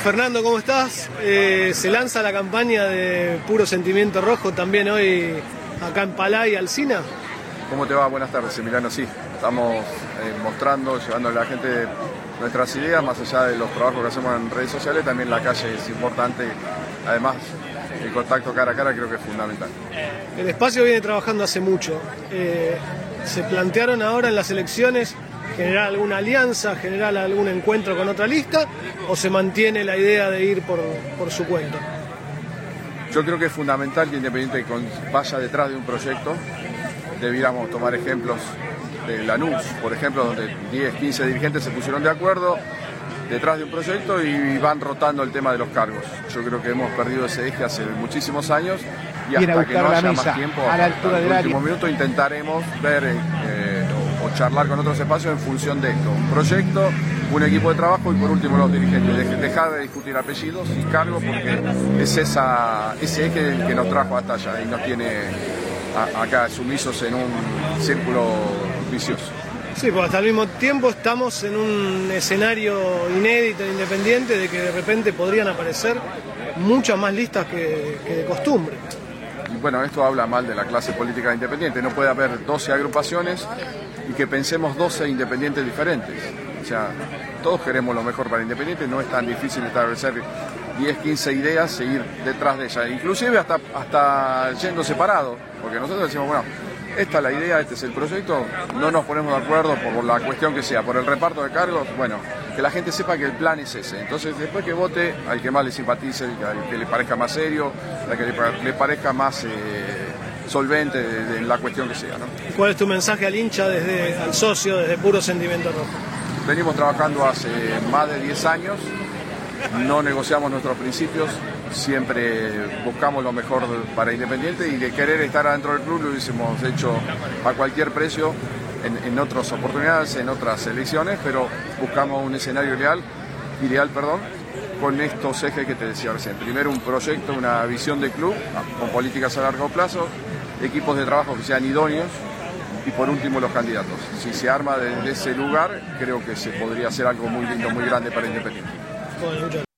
Fernando, ¿cómo estás? Se lanza la campaña de Puro Sentimiento Rojo también hoy acá en Palá y Alsina. ¿Cómo te va? Buenas tardes, Emiliano. Sí, estamos mostrando, llevándole a la gente nuestras ideas, más allá de los trabajos que hacemos en redes sociales, también la calle es importante. Además, el contacto cara a cara creo que es fundamental. El espacio viene trabajando hace mucho. ¿Se plantearon ahora en las elecciones generar alguna alianza, generar algún encuentro con otra lista, o se mantiene la idea de ir por su cuenta? Yo creo que es fundamental que Independiente vaya detrás de un proyecto. Debiéramos tomar ejemplos de Lanús, por ejemplo, donde 10, 15 dirigentes se pusieron de acuerdo detrás de un proyecto y van rotando el tema de los cargos. Yo creo que hemos perdido ese eje hace muchísimos años y hasta que no haya más tiempo, a la altura del último minuto intentaremos ver o charlar con otros espacios en función de esto. Un proyecto, un equipo de trabajo y por último los dirigentes. Dejar de discutir apellidos y cargos porque es ese eje el que nos trajo hasta allá y nos tiene acá sumisos en un círculo vicioso. Sí, pues hasta el mismo tiempo estamos en un escenario inédito e independiente de que de repente podrían aparecer muchas más listas que de costumbre. Y bueno, esto habla mal de la clase política independiente. No puede haber 12 agrupaciones y que pensemos 12 independientes diferentes. O sea, todos queremos lo mejor para Independiente, no es tan difícil establecer 10, 15 ideas, seguir detrás de ellas, inclusive hasta yendo separados, porque nosotros decimos, bueno, esta es la idea, este es el proyecto, no nos ponemos de acuerdo por la cuestión que sea, por el reparto de cargos, bueno, que la gente sepa que el plan es ese. Entonces, después que vote, al que más le simpatice, al que le parezca más serio, al que le parezca más solvente en la cuestión que sea, ¿no? ¿Cuál es tu mensaje al hincha, al socio, desde Puro Sentimiento Rojo? Venimos trabajando hace más de 10 años, no negociamos nuestros principios, siempre buscamos lo mejor para Independiente y de querer estar adentro del club lo hubiésemos hecho a cualquier precio en otras oportunidades, en otras elecciones, pero buscamos un escenario ideal, con estos ejes que te decía recién. Primero un proyecto, una visión de club con políticas a largo plazo, equipos de trabajo que sean idóneos y por último los candidatos. Si se arma desde ese lugar, creo que se podría hacer algo muy lindo, muy grande para Independiente. Bueno,